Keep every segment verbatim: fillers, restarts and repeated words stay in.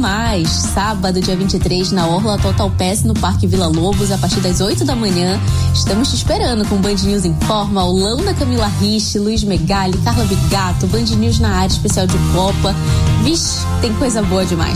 mais. Sábado, dia vinte e três, na Orla Total Pass, no Parque Vila Lobos, a partir das oito da manhã. Estamos te esperando com Band News em Forma, Holanda Camila Rich, Luiz Megali, Carla Bigato, Band News na área especial de Copa. Vixe, tem coisa boa demais.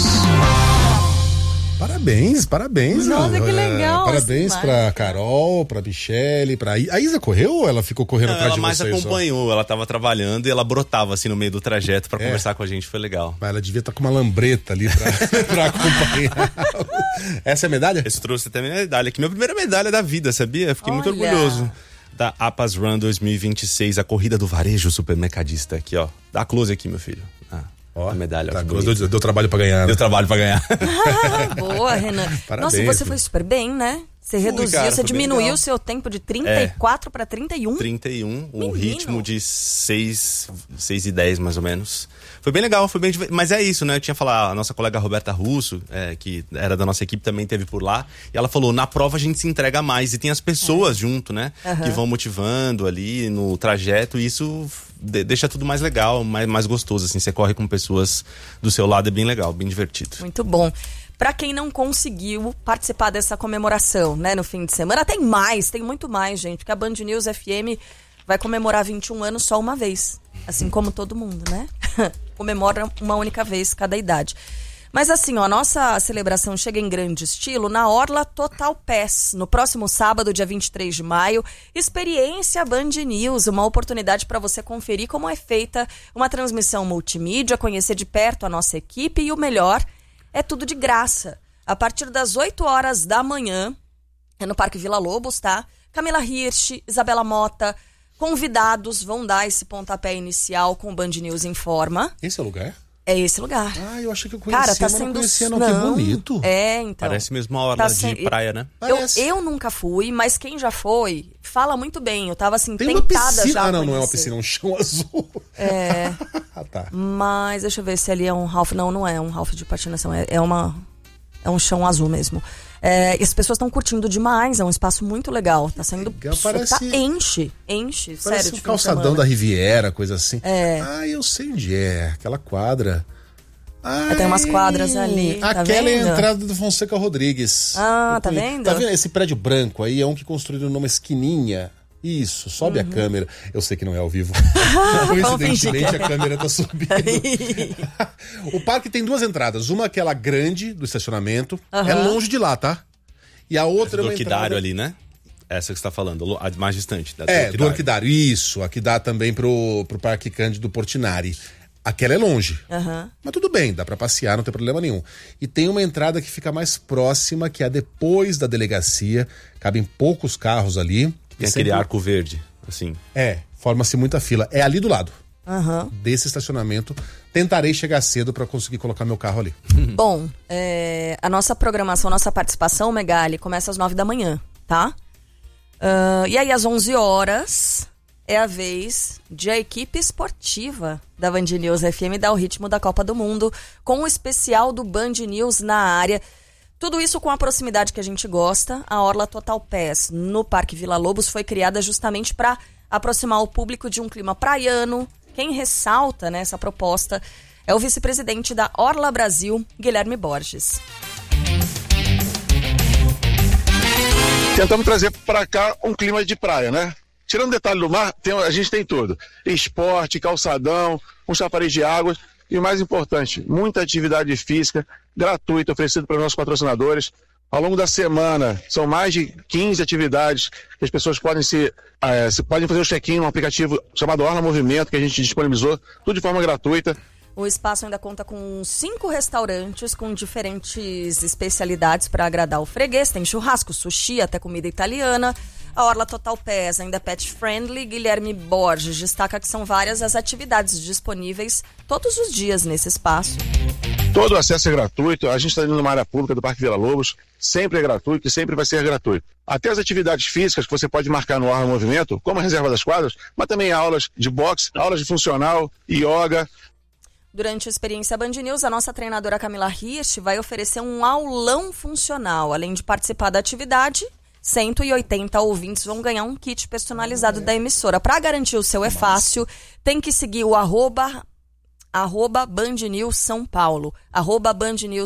Parabéns, parabéns. Nossa, meu. que legal. É, parabéns assim, pra Carol, pra Michele, pra... A Isa correu ou ela ficou correndo Não, atrás ela de mais vocês? acompanhou, só? Ela tava trabalhando e ela brotava assim no meio do trajeto pra É. conversar com a gente, foi legal. Mas ela devia estar com uma lambreta ali pra, pra acompanhar. Essa é a medalha? Eu trouxe até minha medalha aqui, minha primeira medalha da vida, sabia? Fiquei Olha. muito orgulhoso. Da Apas Run dois mil e vinte e seis, a corrida do varejo supermercadista aqui, ó. Dá close aqui, meu filho. Ah. Ó, a medalha. Tá, deu, deu trabalho pra ganhar. Né? Deu trabalho pra ganhar. Boa, Renan. Parabéns, Nossa, e você viu? foi super bem, né? Você Fui, reduziu, cara, você foi bem diminuiu legal. o seu tempo de trinta e quatro para trinta e um. trinta e um, o Menino. ritmo de seis, seis e dez mais ou menos. Foi bem legal, foi bem divertido. Mas é isso, né? Eu tinha falado, a nossa colega Roberta Russo, é, que era da nossa equipe, também esteve por lá. E ela falou, na prova a gente se entrega mais. E tem as pessoas é. junto, né? Uhum. Que vão motivando ali no trajeto. E isso de, deixa tudo mais legal, mais, mais gostoso, assim. Você corre com pessoas do seu lado, é bem legal, bem divertido. Muito bom. Para quem não conseguiu participar dessa comemoração, né, no fim de semana, tem mais, tem muito mais, gente, porque a Band News F M vai comemorar vinte e um anos só uma vez, assim como todo mundo, né? Comemora uma única vez cada idade. Mas assim, ó, a nossa celebração chega em grande estilo na Orla Total Pass, no próximo sábado, dia vinte e três de maio, Experiência Band News, uma oportunidade para você conferir como é feita uma transmissão multimídia, conhecer de perto a nossa equipe e o melhor, é tudo de graça. A partir das oito horas da manhã, é no Parque Vila Lobos, tá? Camila Hirsch, Isabela Mota, convidados vão dar esse pontapé inicial com o Band News em Forma. Esse é o lugar? É esse lugar. Ah, eu achei que eu conhecia, Cara, tá mas sendo... não conhecia não, não, que bonito. É, então. Parece mesmo uma hora tá de sem... praia, né? Eu, eu nunca fui, mas quem já foi, fala muito bem. Eu tava assim, Tem tentada uma piscina. já Ah, não, conhecer. não é uma piscina, é um chão azul. É. Ah, tá. Mas deixa eu ver se ali é um Ralph. Não, não é um Ralph de patinação. É, é uma... É um chão azul mesmo. É, e as pessoas estão curtindo demais, é um espaço muito legal. Tá saindo. Legal, parece, tá, enche, enche. Parece sério. um calçadão da Riviera, coisa assim. É. Ah, eu sei onde é. Aquela quadra. Ai, tem umas quadras ali. Tá aquela vendo? é a entrada do Fonseca Rodrigues. Ah, tá vendo? Tá vendo? Esse prédio branco aí é um que construíram numa esquininha. Isso, sobe uhum. a câmera. Eu sei que não é ao vivo. Coincidentemente, a câmera tá subindo. O parque tem duas entradas. Uma aquela grande do estacionamento. Uhum. É longe de lá, tá? E a outra é do é uma orquidário entrada... ali, né? Essa que você tá falando, a mais distante. Da é, do do orquidário. Isso, a que dá também pro, pro Parque Cândido Portinari. Aquela é longe. Uhum. Mas tudo bem, dá pra passear, não tem problema nenhum. E tem uma entrada que fica mais próxima, que é depois da delegacia. Cabem poucos carros ali. Tem sempre... aquele arco verde, assim. É, forma-se muita fila. É ali do lado. Uhum. Desse estacionamento. Tentarei chegar cedo pra conseguir colocar meu carro ali. Bom, é, a nossa programação, a nossa participação, Megali, começa às nove da manhã, tá? Uh, e aí, às onze horas, é a vez de a equipe esportiva da Band News F M dar o ritmo da Copa do Mundo com o especial do Band News na área. Tudo isso com a proximidade que a gente gosta. A Orla Total Pass no Parque Vila Lobos foi criada justamente para aproximar o público de um clima praiano. Quem ressalta, né, essa proposta é o vice-presidente da Orla Brasil, Guilherme Borges. Tentamos trazer para cá um clima de praia, né? Tirando o detalhe do mar, tem, a gente tem tudo. Esporte, calçadão, um chafariz de água e o mais importante, muita atividade física gratuita oferecida para os nossos patrocinadores. Ao longo da semana, são mais de quinze atividades que as pessoas podem se, é, se podem fazer o check-in num aplicativo chamado Orla Movimento, que a gente disponibilizou, tudo de forma gratuita. O espaço ainda conta com cinco restaurantes com diferentes especialidades para agradar o freguês. Tem churrasco, sushi, até comida italiana. A Orla Total Pass ainda é pet friendly. Guilherme Borges destaca que são várias as atividades disponíveis todos os dias nesse espaço. Todo o acesso é gratuito. A gente está indo numa área pública do Parque Vila Lobos. Sempre é gratuito e sempre vai ser gratuito. Até as atividades físicas que você pode marcar no Orla Movimento, como a reserva das quadras, mas também aulas de boxe, aulas de funcional, yoga. Durante a experiência Band News, a nossa treinadora Camila Hirsch vai oferecer um aulão funcional. Além de participar da atividade, cento e oitenta ouvintes vão ganhar um kit personalizado da emissora. Para garantir o seu é fácil, tem que seguir o arroba, arroba Band News São Paulo, arroba Band News